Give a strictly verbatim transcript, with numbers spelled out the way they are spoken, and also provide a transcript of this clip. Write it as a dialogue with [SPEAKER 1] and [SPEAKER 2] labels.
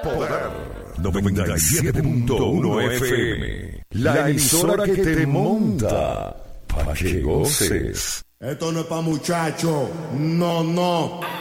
[SPEAKER 1] Poder noventa y siete punto uno F M. La emisora que te monta para que goces.
[SPEAKER 2] Esto no es pa' muchachos. No, no.